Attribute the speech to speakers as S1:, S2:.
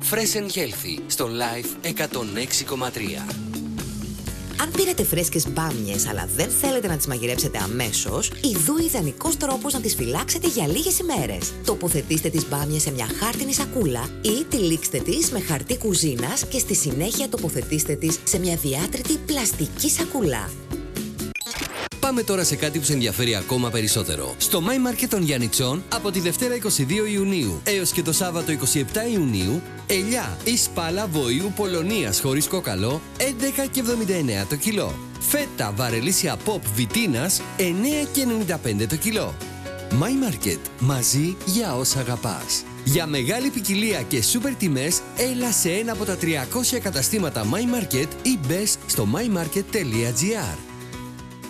S1: Fresh and Healthy στο Live 106,3.
S2: Αν πήρατε φρέσκες μπάμιες αλλά δεν θέλετε να τις μαγειρέψετε αμέσως, ιδού ιδανικός τρόπος να τις φυλάξετε για λίγες ημέρες. Τοποθετήστε τις μπάμιες σε μια χάρτινη σακούλα ή τυλίξτε τις με χαρτί κουζίνας και στη συνέχεια τοποθετήστε τις σε μια διάτρητη πλαστική σακούλα.
S1: Πάμε τώρα σε κάτι που σε ενδιαφέρει ακόμα περισσότερο. Στο My Market των Γιαννιτσών από τη Δευτέρα 22 Ιουνίου έως και το Σάββατο 27 Ιουνίου, ελιά ή σπάλα βοηού Πολωνίας χωρίς κόκαλο 11,79 το κιλό. Φέτα βαρελίσια Pop Βιτίνας 9,95 το κιλό. My Market, μαζί για όσα αγαπάς. Για μεγάλη ποικιλία και σούπερ τιμές, έλα σε ένα από τα 300 καταστήματα My Market ή μπες στο mymarket.gr.